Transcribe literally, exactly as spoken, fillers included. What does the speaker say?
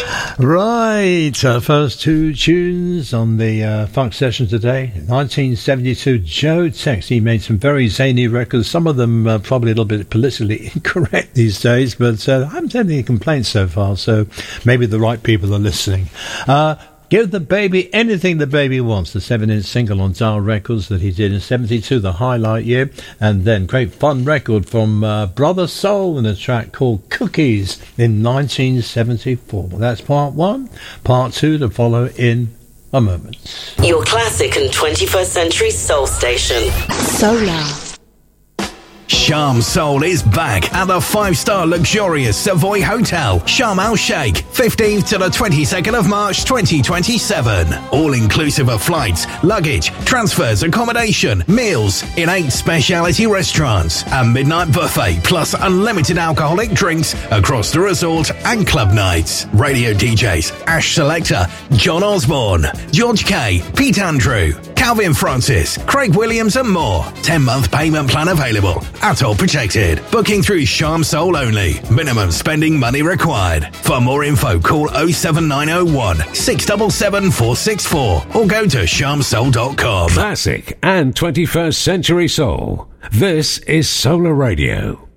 Right, uh, first two tunes on the uh, funk session today. nineteen seventy-two, Joe Tex. He made some very zany records. Some of them uh, probably a little bit politically incorrect these days, but uh, I haven't had any complaints so far, so maybe the right people are listening. Uh, Give the Baby Anything the Baby Wants, the seven-inch single on Dial Records that he did in seventy-two, the highlight year. And then great fun record from uh, Brother Soul in a track called Cookies in nineteen seventy-four. That's part one. Part two to follow in a moment. Your classic and twenty-first century soul station. Solar. Sharm Soul is back at the five-star luxurious Savoy Hotel, Sharm El Sheikh, fifteenth to the twenty-second of March twenty twenty-seven. All inclusive of flights, luggage, transfers, accommodation, meals in eight specialty restaurants, a midnight buffet plus unlimited alcoholic drinks across the resort and club nights. Radio D Js Ash Selector, John Osborne, George K, Pete Andrew, Calvin Francis, Craig Williams and more. ten-month payment plan available. At all protected. Booking through Sharm Soul only. Minimum spending money required. For more info, call oh seven nine oh one, six seven seven, four six four or go to sharm soul dot com. Classic and twenty-first century soul. This is Solar Radio.